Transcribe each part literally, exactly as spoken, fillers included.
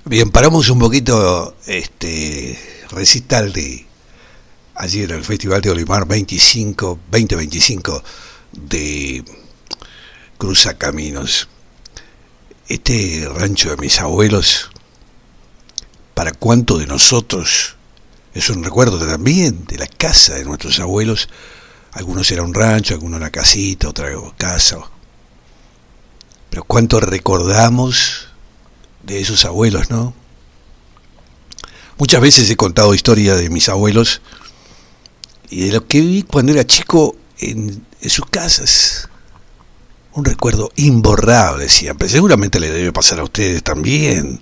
Bien, paramos un poquito este recital de ayer el Festival de Olimar veinticinco, veinte veinticinco de Cruzacaminos. Este rancho de mis abuelos, para cuánto de nosotros, es un recuerdo también de la casa de nuestros abuelos. Algunos era un rancho, algunos una casita, otra casa. Pero cuánto recordamos de esos abuelos, ¿no? Muchas veces he contado historias de mis abuelos y de lo que viví cuando era chico en, en sus casas. Un recuerdo imborrable siempre. Seguramente le debe pasar a ustedes también,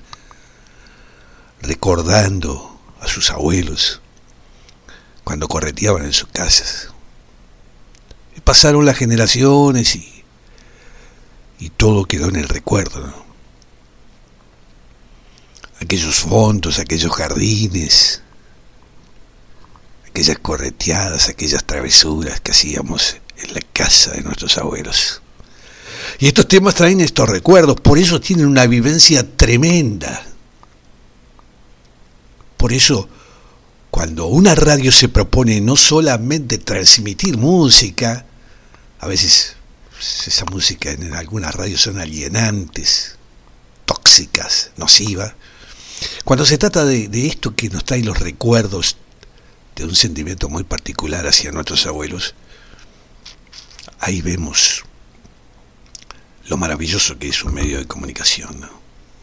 recordando a sus abuelos cuando correteaban en sus casas. Y pasaron las generaciones y, y todo quedó en el recuerdo, ¿no? Aquellos fondos, aquellos jardines, aquellas correteadas, aquellas travesuras que hacíamos en la casa de nuestros abuelos. Y estos temas traen estos recuerdos, por eso tienen una vivencia tremenda. Por eso, cuando una radio se propone no solamente transmitir música, a veces esa música en algunas radios son alienantes, tóxicas, nocivas. Cuando se trata de, de esto que nos trae los recuerdos de un sentimiento muy particular hacia nuestros abuelos, ahí vemos lo maravilloso que es un medio de comunicación, ¿no?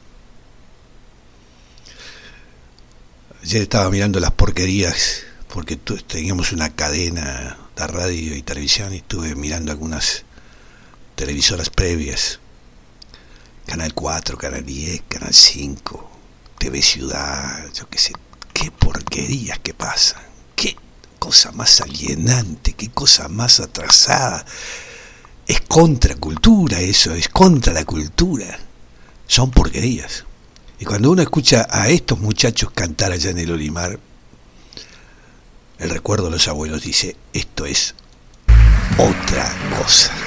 Ayer estaba mirando las porquerías, porque teníamos una cadena de radio y televisión, y estuve mirando algunas televisoras previas, Canal cuatro, Canal diez, Canal cinco, T V Ciudad, yo qué sé, qué porquerías que pasan, qué cosa más alienante, qué cosa más atrasada. Es contracultura eso, es contra la cultura. Son porquerías. Y cuando uno escucha a estos muchachos cantar allá en el Olimar, el recuerdo de los abuelos dice, esto es otra cosa.